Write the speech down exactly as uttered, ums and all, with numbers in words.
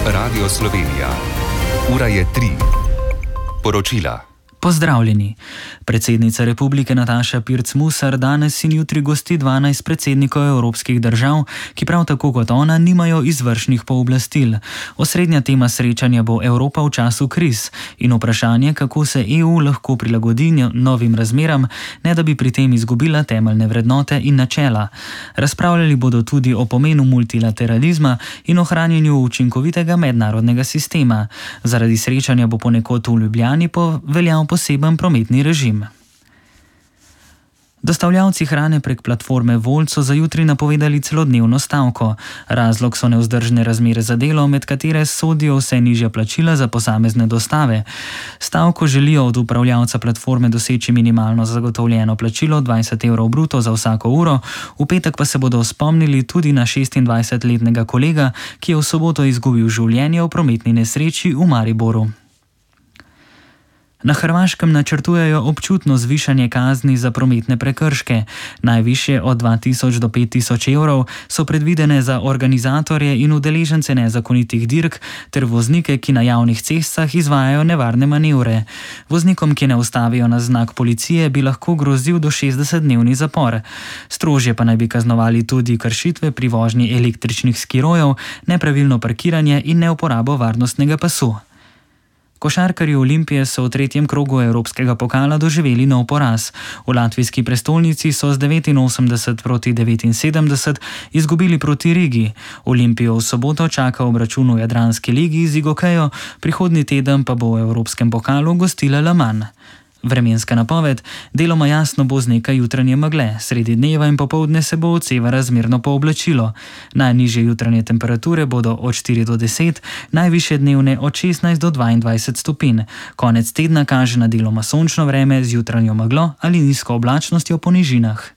Radio Slovenija. Ura je tri. Poročila. Pozdravljeni. Predsednica republike Nataša Pirc Musar danes in jutri gosti dvanajst predsednikov evropskih držav, ki prav tako kot ona nimajo izvršnih pooblastil. Osrednja tema srečanja bo Evropa v času kriz in vprašanje, kako se E U lahko prilagodi novim razmeram, ne da bi pri tem izgubila temeljne vrednote in načela. Razpravljali bodo tudi o pomenu multilateralizma in ohranjanju učinkovitega mednarodnega sistema. Zaradi srečanja bo ponekod v Ljubljani veljal poseben prometni režim. Dostavljavci hrane prek platforme Wolt so za jutri napovedali celodnevno stavko. Razlog so nevzdržne razmere za delo, med katere sodijo vse nižja plačila za posamezne dostave. Stavko želijo od upravljavca platforme doseči minimalno zagotovljeno plačilo dvajset evrov bruto za vsako uro, v petek pa se bodo spomnili tudi na šestindvajsetletnega kolega, ki je v soboto izgubil življenje v prometni nesreči v Mariboru. Na Hrvaškem načrtujejo občutno zvišanje kazni za prometne prekrške. Najvišje od dva tisoč do pet tisoč evrov so predvidene za organizatorje in udeležence nezakonitih dirk ter voznike, ki na javnih cestah izvajajo nevarne manevre. Voznikom, ki ne ustavijo na znak policije, bi lahko grozil do šestdesetdnevni zapor. Strožje pa naj bi kaznovali tudi kršitve pri vožnji električnih skirojev, nepravilno parkiranje in neuporabo varnostnega pasu. Košarkarji Olimpije so v tretjem krogu evropskega pokala doživeli nov poraz. V latvijski prestolnici so z devetinosemdeset proti devetinsedemdeset izgubili proti Rigi. Olimpijo v soboto čaka obračun v Jadranski ligi z Igokejo, prihodnji teden pa bo v evropskem pokalu gostila Le Mans. Vremenska napoved: deloma jasno bo z nekaj jutranje megle, sredi dneva in popoldne se bo odseva razmerno pooblačilo. Najnižje jutranje temperature bodo od štiri do deset, najvišje dnevne od šestnajst do dvaindvajset stopinj. Konec tedna kaže na deloma sončno vreme z jutranjo meglo ali nizko oblačnostjo po nižinah.